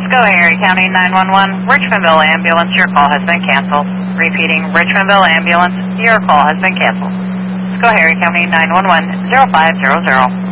Schoharie County 911, Richmondville Ambulance, your call has been canceled. Repeating, Richmondville Ambulance, your call has been canceled. Schoharie County 911, 0500.